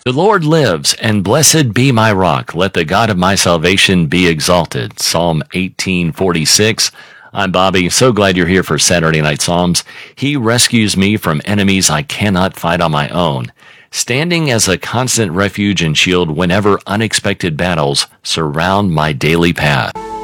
The Lord lives, and blessed be my rock. Let the God of my salvation be exalted. Psalm 18:46. I'm Bobby. So glad you're here for Saturday Night Psalms. He rescues me from enemies I cannot fight on my own, standing as a constant refuge and shield whenever unexpected battles surround my daily path.